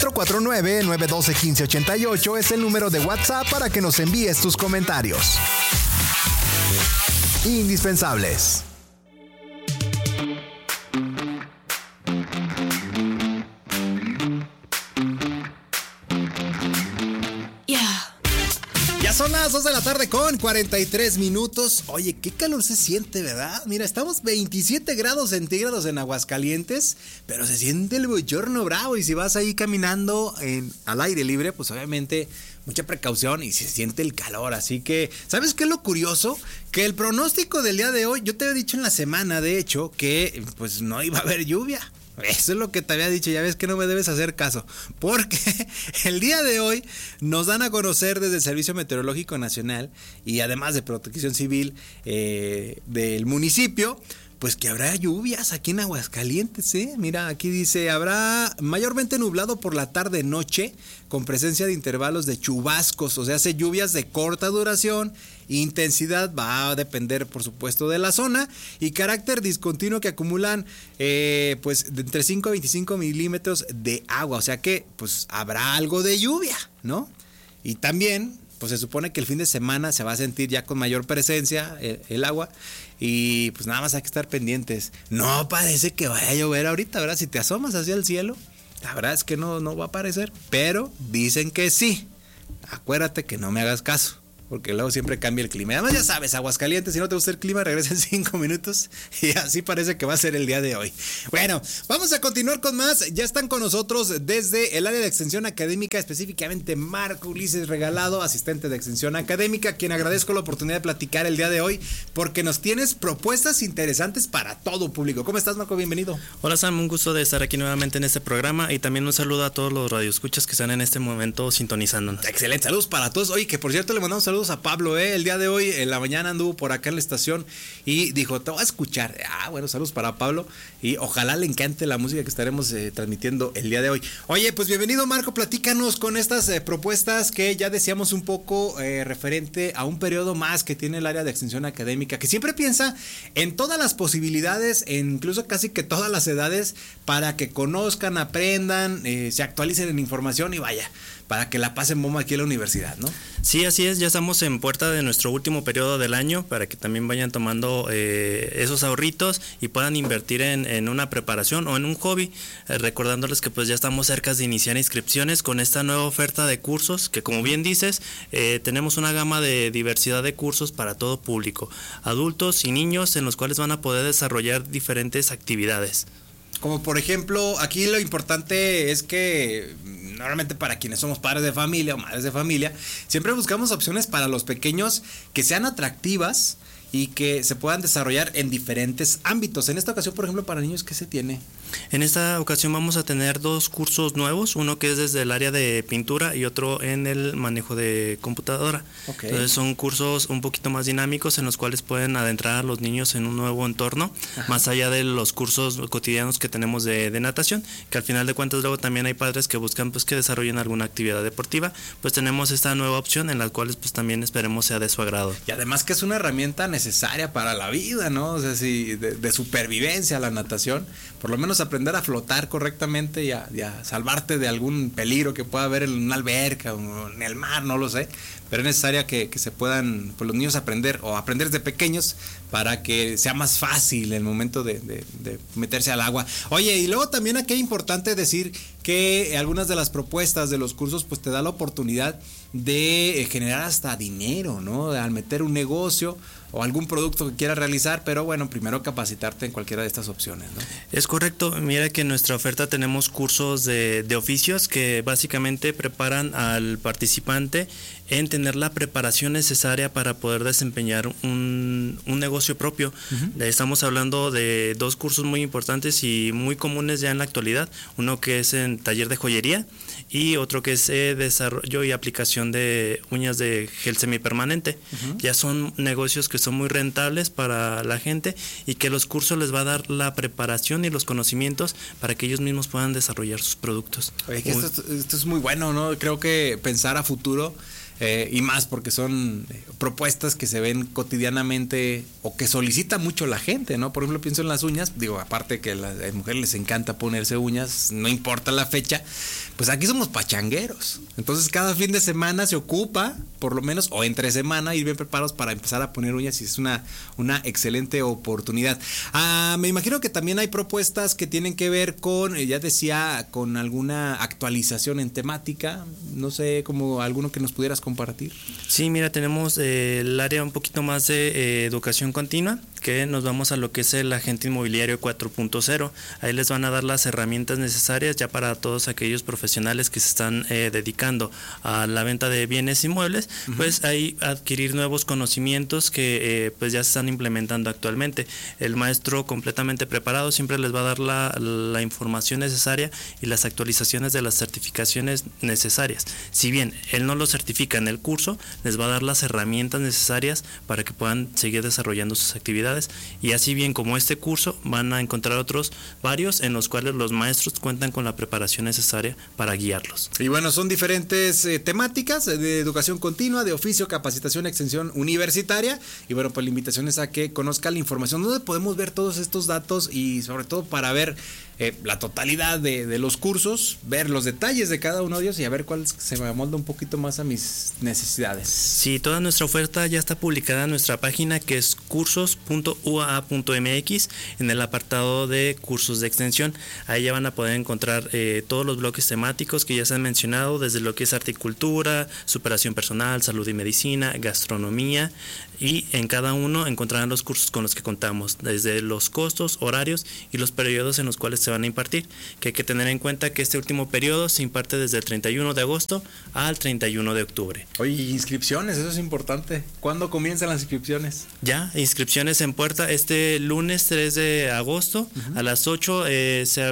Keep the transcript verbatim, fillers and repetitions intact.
cuatro cuatro nueve, nueve uno dos, uno cinco ocho ocho es el número de WhatsApp para que nos envíes tus comentarios. Indispensables. Son las dos de la tarde con cuarenta y tres minutos. Oye, qué calor se siente, ¿verdad? Mira, estamos veintisiete grados centígrados en Aguascalientes, pero se siente el bochorno bravo. Y si vas ahí caminando en, al aire libre, pues obviamente mucha precaución y se siente el calor. Así que, ¿sabes qué es lo curioso? Que el pronóstico del día de hoy, yo te había dicho en la semana, de hecho, que pues no iba a haber lluvia. Eso es lo que te había dicho, ya ves que no me debes hacer caso, porque el día de hoy nos dan a conocer desde el Servicio Meteorológico Nacional y además de Protección Civil eh, del municipio, pues que habrá lluvias aquí en Aguascalientes, ¿eh? Mira, aquí dice, habrá mayormente nublado por la tarde-noche con presencia de intervalos de chubascos, o sea, hace lluvias de corta duración. Intensidad va a depender, por supuesto, de la zona y carácter discontinuo que acumulan eh, pues de entre cinco a veinticinco milímetros de agua, o sea que pues habrá algo de lluvia, ¿no? Y también pues se supone que el fin de semana se va a sentir ya con mayor presencia el, el agua y pues nada más hay que estar pendientes. No parece que vaya a llover ahorita, ¿verdad? Si te asomas hacia el cielo, la verdad es que no, no va a aparecer, pero dicen que sí. Acuérdate que no me hagas caso, porque luego siempre cambia el clima. Además ya sabes, Aguascalientes, si no te gusta el clima, regresa en cinco minutos y así parece que va a ser el día de hoy. Bueno, vamos a continuar con más. Ya están con nosotros desde el área de extensión académica, específicamente Marco Ulises Regalado, asistente de extensión académica, quien agradezco la oportunidad de platicar el día de hoy, porque nos tienes propuestas interesantes para todo público. ¿Cómo estás, Marco? Bienvenido. Hola, Sam, un gusto de estar aquí nuevamente en este programa y también un saludo a todos los radioescuchas que están en este momento sintonizándonos. Excelente, saludos para todos. Oye, que por cierto le mandamos saludos a Pablo, eh, el día de hoy en la mañana anduvo por acá en la estación y dijo, te voy a escuchar. Ah, bueno, saludos para Pablo y ojalá le encante la música que estaremos eh, transmitiendo el día de hoy. Oye, pues bienvenido, Marco, platícanos con estas eh, propuestas que ya decíamos un poco eh, referente a un periodo más que tiene el área de extensión académica, que siempre piensa en todas las posibilidades, en incluso casi que todas las edades, para que conozcan, aprendan, eh, se actualicen en información y vaya, para que la pasen bomba aquí en la universidad, ¿no? Sí, así es, ya estamos en puerta de nuestro último periodo del año para que también vayan tomando eh, esos ahorritos y puedan invertir en, en una preparación o en un hobby, eh, recordándoles que pues ya estamos cerca de iniciar inscripciones con esta nueva oferta de cursos que, como bien dices, eh, tenemos una gama de diversidad de cursos para todo público, adultos y niños, en los cuales van a poder desarrollar diferentes actividades. Como por ejemplo, aquí lo importante es que normalmente para quienes somos padres de familia o madres de familia, siempre buscamos opciones para los pequeños que sean atractivas y que se puedan desarrollar en diferentes ámbitos. En esta ocasión, por ejemplo, para niños, ¿qué se tiene? En esta ocasión vamos a tener dos cursos nuevos, uno que es desde el área de pintura y otro en el manejo de computadora. Okay. Entonces son cursos un poquito más dinámicos en los cuales pueden adentrar a los niños en un nuevo entorno, ajá, más allá de los cursos cotidianos que tenemos de, de natación, que al final de cuentas luego también hay padres que buscan pues que desarrollen alguna actividad deportiva, pues tenemos esta nueva opción en la cual pues también esperemos sea de su agrado. Y además que es una herramienta necesaria para la vida, ¿no? O sea, si de, de supervivencia la natación, por lo menos aprender a flotar correctamente y a, y a salvarte de algún peligro que pueda haber en una alberca o en el mar, no lo sé, pero es necesaria que, que se puedan pues, los niños aprender o aprender desde pequeños para que sea más fácil el momento de, de, de meterse al agua. Oye, y luego también aquí es importante decir que algunas de las propuestas de los cursos pues te da la oportunidad de generar hasta dinero, ¿no? Al meter un negocio o algún producto que quieras realizar, pero bueno, primero capacitarte en cualquiera de estas opciones, ¿no? Es correcto, mira que en nuestra oferta tenemos cursos de, de oficios que básicamente preparan al participante en tener la preparación necesaria para poder desempeñar un, un negocio propio. Uh-huh. Estamos hablando de dos cursos muy importantes y muy comunes ya en la actualidad, uno que es en taller de joyería y otro que es eh, desarrollo y aplicación de uñas de gel semipermanente. Uh-huh. Ya son negocios que son muy rentables para la gente y que los cursos les va a dar la preparación y los conocimientos para que ellos mismos puedan desarrollar sus productos. Oye, que esto, esto es muy bueno, ¿no? Creo que pensar a futuro eh, y más porque son eh, propuestas que se ven cotidianamente o que solicita mucho la gente, ¿no? Por ejemplo, pienso en las uñas, digo, aparte que a las mujeres les encanta ponerse uñas, no importa la fecha, pues aquí somos pachangueros. Entonces cada fin de semana se ocupa, por lo menos, o entre semana, ir bien preparados para empezar a poner uñas y es una, una excelente oportunidad. Ah, me imagino que también hay propuestas que tienen que ver con, ya decía, con alguna actualización en temática, no sé, como alguno que nos pudieras compartir. Sí, mira, tenemos eh, el área un poquito más de eh, educación continua, que nos vamos a lo que es el agente inmobiliario cuatro punto cero. Ahí les van a dar las herramientas necesarias ya para todos aquellos profesionales que se están eh, dedicando a la venta de bienes inmuebles, uh-huh. pues ahí adquirir nuevos conocimientos que eh, pues ya se están implementando actualmente. El maestro completamente preparado siempre les va a dar la, la información necesaria y las actualizaciones de las certificaciones necesarias. Si bien él no lo certifica en el curso, les va a dar las herramientas necesarias para que puedan seguir desarrollando sus actividades, y así bien como este curso van a encontrar otros varios en los cuales los maestros cuentan con la preparación necesaria para guiarlos. Y bueno, son diferentes eh, temáticas de educación continua, de oficio, capacitación, extensión universitaria, y bueno, pues la invitación es a que conozca la información donde podemos ver todos estos datos y sobre todo para ver eh, la totalidad de, de los cursos, ver los detalles de cada uno de ellos y a ver cuál se me amolda un poquito más a mis necesidades. Sí, toda nuestra oferta ya está publicada en nuestra página, que es cursos punto u a a punto m x, en el apartado de cursos de extensión. Ahí ya van a poder encontrar eh, todos los bloques temáticos que ya se han mencionado, desde lo que es horticultura, superación personal, salud y medicina, gastronomía, y en cada uno encontrarán los cursos con los que contamos, desde los costos, horarios y los periodos en los cuales se van a impartir, que hay que tener en cuenta que este último periodo se imparte desde el treinta y uno de agosto al treinta y uno de octubre. Oye, inscripciones, eso es importante. ¿Cuándo comienzan las inscripciones? Ya, inscripciones en puerta este lunes tres de agosto, uh-huh. a las ocho eh, se